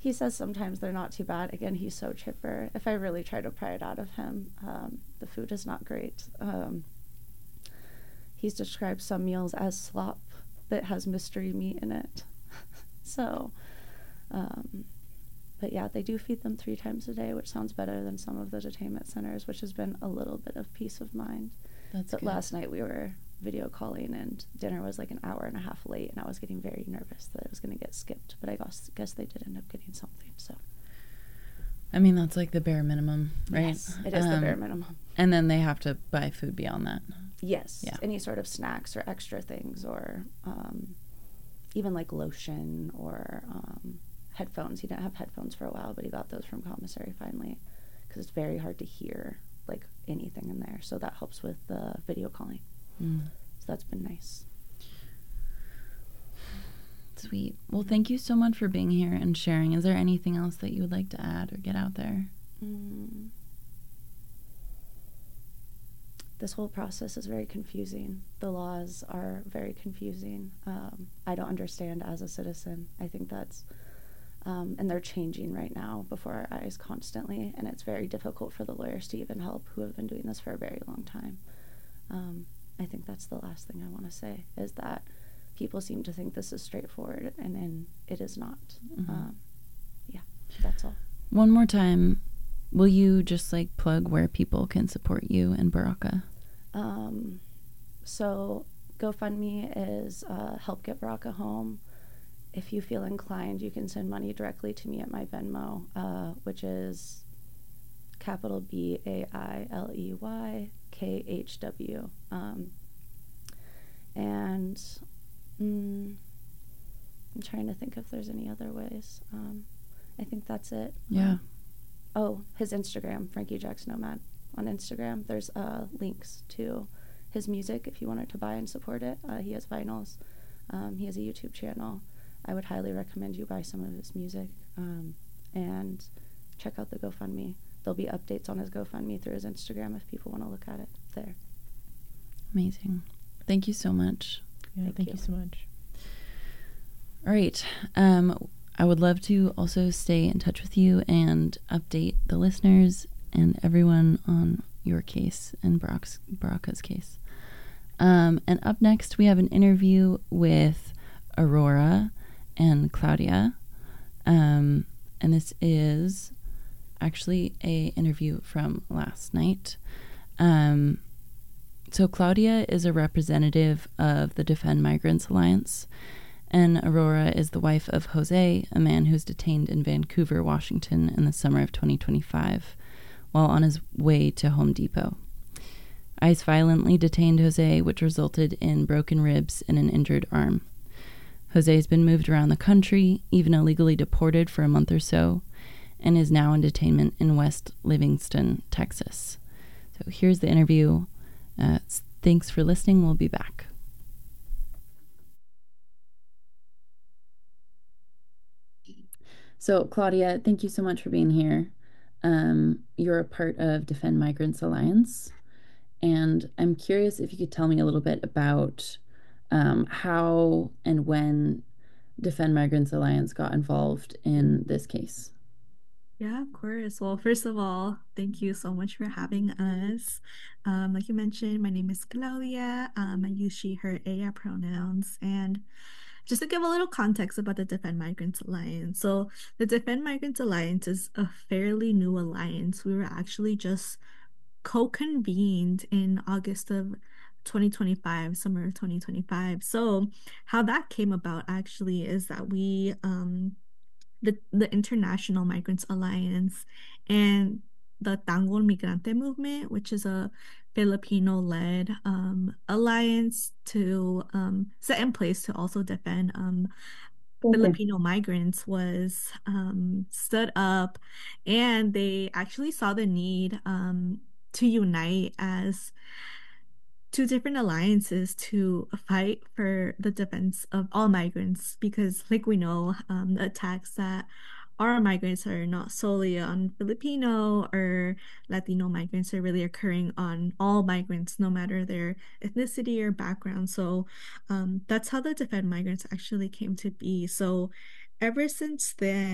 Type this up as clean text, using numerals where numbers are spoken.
He says sometimes they're not too bad. Again, he's so chipper. If I really try to pry it out of him, the food is not great. He's described some meals as slop that has mystery meat in it. So, but yeah, they do feed them 3 times a day, which sounds better than some of the detainment centers, which has been a little bit of peace of mind. But good. Last night we were video calling and dinner was like an hour and a half late, and I was getting very nervous that it was going to get skipped, but I guess they did end up getting something. So I mean, that's like the bare minimum, right? Yes, it is the bare minimum. And then they have to buy food beyond that. Yes. Yeah. Any sort of snacks or extra things, or even like lotion or headphones. He didn't have headphones for a while, but he got those from commissary finally, because it's very hard to hear like anything in there. So that helps with the video calling. So that's been nice. Sweet. Well, thank you so much for being here and sharing. Is there anything else that you would like to add or get out there? This whole process is very confusing. The laws are very confusing. I don't understand as a citizen. I think that's, and they're changing right now before our eyes constantly, and it's very difficult for the lawyers to even help who have been doing this for a very long time. I think that's the last thing I want to say, is that people seem to think this is straightforward, and it is not. Yeah, that's all. One more time, will you just like plug where people can support you and Baraka? So GoFundMe is Help Get Baraka Home. If you feel inclined, you can send money directly to me at my Venmo, which is capital BAILEYKHW. And I'm trying to think if there's any other ways. I think that's it. Yeah. His Instagram, Frankie Jacks Nomad on Instagram. There's links to his music if you wanted to buy and support it. He has vinyls. He has a YouTube channel. I would highly recommend you buy some of his music and check out the GoFundMe. There'll be updates on his GoFundMe through his Instagram if people want to look at it there. Amazing. Thank you so much. Yeah, thank you so much. All right. I would love to also stay in touch with you and update the listeners and everyone on your case and Baraka's case. And up next, we have an interview with Aurora and Claudia. And this is actually a interview from last night. So Claudia is a representative of the Defend Migrants Alliance, and Aurora is the wife of Jose, a man who's detained in Vancouver, Washington in the summer of 2025 while on his way to Home Depot. ICE violently detained Jose, which resulted in broken ribs and an injured arm. Jose has been moved around the country, even illegally deported for a month or so, and is now in detainment in West Livingston, Texas. So here's the interview. Thanks for listening. We'll be back. So, Claudia, thank you so much for being here. You're a part of Defend Migrants Alliance, and I'm curious if you could tell me a little bit about how and when Defend Migrants Alliance got involved in this case. Yeah, of course. Well, first of all, thank you so much for having us. Like you mentioned, my name is Claudia. I use she, her, ella pronouns. And just to give a little context about the Defend Migrants Alliance. So the Defend Migrants Alliance is a fairly new alliance. We were actually just co-convened in August of 2025, summer of 2025. So how that came about actually is that we the International Migrants Alliance and the Tanggol Migrante movement, which is a Filipino-led alliance to set in place to also defend Filipino migrants, was stood up, and they actually saw the need to unite as two different alliances to fight for the defense of all migrants, because like we know, the attacks that our migrants are not solely on Filipino or Latino migrants, are really occurring on all migrants, no matter their ethnicity or background. So that's how the Defend Migrants actually came to be. So ever since then,